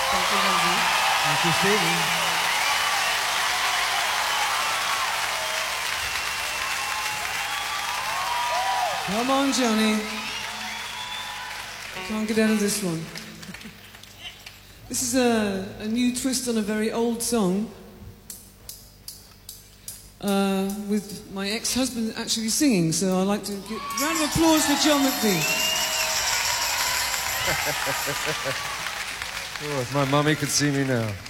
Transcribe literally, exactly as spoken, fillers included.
Thank you, Lindsay. Thank you, Stephen. Come on, Johnny. Can't get out of this one. This is a, a new twist on a very old song. Uh, with my ex-husband actually singing, so I'd like to give a round of applause for John McVie. Oh, if my mummy could see me now.